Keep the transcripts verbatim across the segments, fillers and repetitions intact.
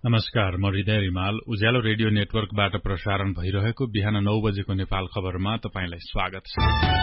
नमस्कार, म हृदय रिमाल। उज्यालो रेडियो नेटवर्कबाट प्रसारण भइरहेको बिहान नौ बजेको नेपाल खबरमा तपाईंलाई स्वागत छ।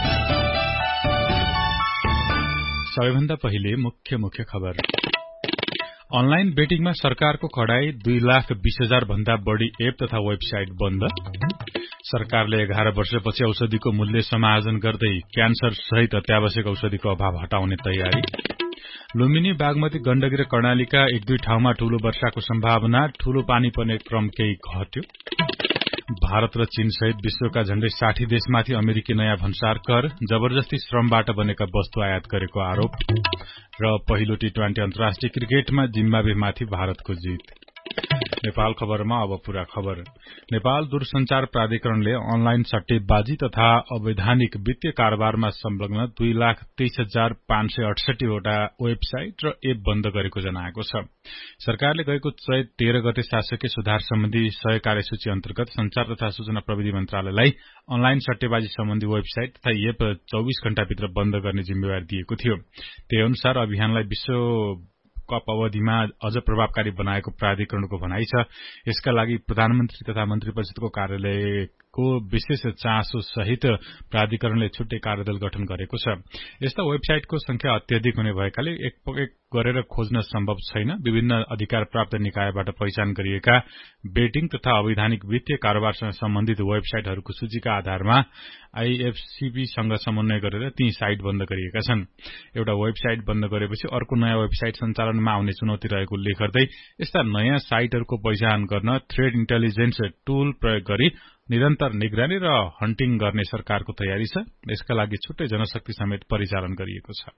सबैभन्दा पहिले मुख्य मुख्य खबर। अनलाइन बेटिङमा सरकारको कडाई, दुई लाख बीस हजार भन्दा बढ़ी एप तथा वेबसाइट बन्द। सरकारले एघार वर्षपछि औषधिको मूल्य समायोजन गर्दै क्यान्सर सहित अत्यावश्यक औषधिको अभाव हटाउने तयारी। लुम्बिनी, बागमती, गण्डकी र कर्णालीका एक दुई ठाउँमा ठूलो वर्षाको सम्भावना, ठूलो पानी पर्ने क्रम केही घट्यो। भारत र चीन सहित विश्वका झण्डै साठी देशमाथि अमेरिकी नयाँ भन्सार कर, जबरजस्ती श्रमबाट बनेका वस्तु आयात गरेको आरोप। र पहिलो टी ट्वेन्टी अन्तर्राष्ट्रिय क्रिकेटमा जिम्बाब्वेमाथि भारतको जीत। नेपाल खबरमा अब पूरा खबर। नेपाल दूरसञ्चार प्राधिकरणले अनलाइन सट्टेबाजी तथा अवैधानिक वित्तीय कारोबारमा संलग्न दुई लाख तेइस हजार पाँच सय अडसठी वटा वेबसाइट र एप बन्द गरेको जनाएको छ। सरकारले गएको चैत तेह्र गते शासकीय सुधार सम्बन्धी सय कार्यसूची अन्तर्गत संचार तथा सूचना प्रविधि मन्त्रालयलाई अनलाइन सट्टेबाजी सम्बन्धी वेबसाइट तथा एप चौबीस घण्टाभित्र बन्द गर्ने जिम्मेवारी दिएको थियो। त्यही अनुसार अभियानलाई विश्व कप अवधिमा अझ प्रभावकारी बनाएको प्राधिकरणको भनाइ छ। यसका लागि प्रधानमन्त्री तथा मन्त्री परिषदको कार्यालयको विशेष चासो सहित प्राधिकरणले छुट्टै कार्यदल गठन गरेको छ। यस्ता वेबसाइटको संख्या अत्यधिक हुने भएकाले एक एक गरेर खोज्न सम्भव छैन। विभिन्न अधिकार प्राप्त निकायबाट पहिचान गरिएका बेटिङ तथा अवैधानिक वित्तीय कारोबारसँग सम्बन्धित वेबसाइटहरूको सूचीका आधारमा आईएफसीबीसँग समन्वय गरेर ती साइट बन्द गरिएका छन्। एउटा वेबसाइट बन्द गरेपछि अर्को नयाँ वेबसाइट सञ्चालनमा आउने चुनौती रहेको उल्लेख गर्दै यस्ता नयाँ साइटहरूको पहिचान गर्न थ्रेड इन्टेलिजेन्स टूल प्रयोग गरी निरन्तर निगरानी र हन्टिङ गर्ने सरकारको तयारी छ। यसका लागि छुट्टै जनशक्ति समेत परिचालन गरिएको छ।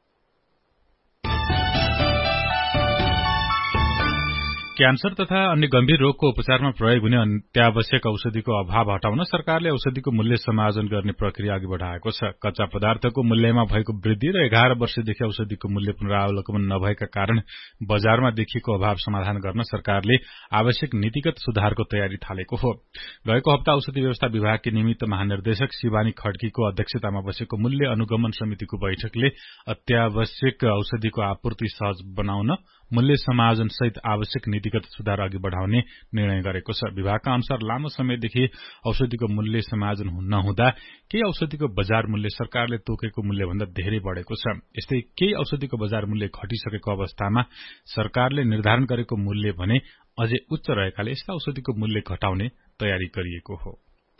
क्यान्सर तथा अन्य गम्भीर रोगको उपचारमा प्रयोग हुने अत्यावश्यक औषधिको अभाव हटाउन सरकारले औषधिको मूल्य समायोजन गर्ने प्रक्रिया अघि बढ़ाएको छ। कच्चा पदार्थको मूल्यमा भएको वृद्धि र एघार वर्षदेखि औषधिको मूल्य पुनरावलोकन नभएका कारण बजारमा देखिएको अभाव समाधान गर्न सरकारले आवश्यक नीतिगत सुधारको तयारी थालेको हो। गएको हप्ता औषधि व्यवस्था विभागकी निमित्त महानिर्देशक शिवानी खड्कीको अध्यक्षतामा बसेको मूल्य अनुगमन समितिको बैठकले अत्यावश्यक औषधिको आपूर्ति सहज बनाउन मूल्य समायोजन सहित आवश्यक नीतिगत सुधार अघि बढ़ाउने निर्णय गरेको छ। विभागका अनुसार लामो समयदेखि औषधिको मूल्य समायोजन नहुँदा केही औषधिको बजार मूल्य सरकारले तोकेको मूल्यभन्दा धेरै बढ़ेको छ। यस्तै केही औषधिको बजार मूल्य घटिसकेको अवस्थामा सरकारले निर्धारण गरेको मूल्य भने अझै उच्च रहेकाले यस्ता औषधिको मूल्य घटाउने तयारी गरिएको हो।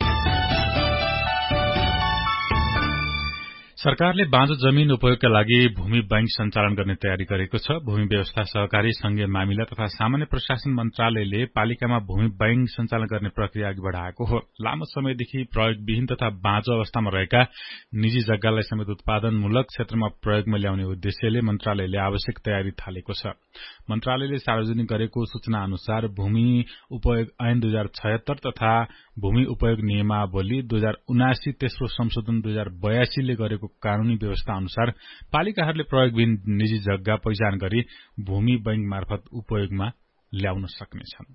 सरकारले बाँझो जमीन उपयोगका लागि भूमि बैंक सञ्चालन गर्ने तयारी गरेको छ। भूमि व्यवस्था, सहकारी, संघीय मामिला तथा सामान्य प्रशासन मन्त्रालयले पालिकामा भूमि बैंक सञ्चालन गर्ने प्रक्रिया अघि बढ़ाएको हो। लामो समयदेखि प्रयोगविहीन तथा बाँझो अवस्थामा रहेका निजी जग्गालाई समेत उत्पादनमूलक क्षेत्रमा प्रयोगमा ल्याउने उद्देश्यले मन्त्रालयले आवश्यक तयारी थालेको छ। मन्त्रालयले सार्वजनिक गरेको सूचना अनुसार भूमि उपयोग ऐन दुई हजार छयत्तर तथा भूमि उपयोग नियमावली दुई हजार उनासी तेस्रो संशोधन दुई हजार बयासीले गरेको कानूनी व्यवस्था अनुसार पालिकाहरूले प्रयोगविहीन निजी जग्गा पहिचान गरी भूमि बैंक मार्फत उपयोगमा ल्याउन सक्नेछन्।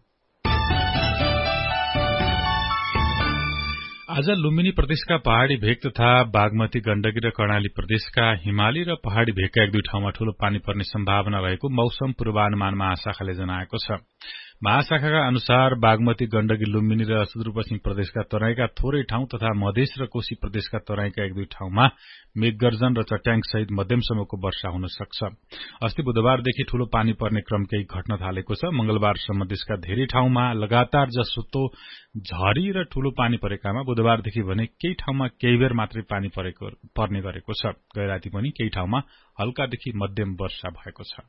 आज लुम्बिनी प्रदेशका पहाड़ी भेग तथा बागमती, गण्डकी र कर्णाली प्रदेशका हिमाली र पहाड़ी भेगका एक दुई ठाउँमा ठूलो पानी पर्ने सम्भावना रहेको मौसम पूर्वानुमान महाशाखाले जनाएको छ। महाशाखाका अनुसार बागमती, गण्डकी, लुम्बिनी र सुदूरपश्चिम प्रदेशका तराईका थोरै ठाउँ तथा मधेस र कोशी प्रदेशका तराईका एक दुई ठाउँमा मेघगर्जन र चट्याङ सहित मध्यमसम्मको वर्षा हुन सक्छ। अस्ति बुधबारदेखि ठूलो पानी पर्ने क्रम केही घट्न थालेको छ। मंगलबारसम्म देशका धेरै ठाउँमा लगातार जसो झरी र ठूलो पानी परेकामा बुधबारदेखि भने केही ठाउँमा केही बेर मात्रै पानी परेको पर्ने गरेको छ। गैराती पनि केही ठाउँमा हल्कादेखि मध्यम वर्षा भएको छ।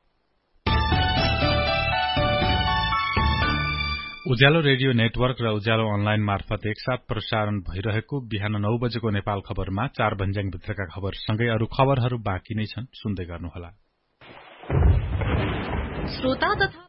उज्यालो रेडियो नेटवर्क र उज्यालो अनलाइन मार्फत एकसाथ प्रसारण भइरहेको बिहान नौ बजेको नेपाल खबरमा चार भन्ज्याङ भित्रका खबरसँगै अरू खबरहरू बाँकी नै छन्, सुन्दै गर्नुहोला। श्रोता तथा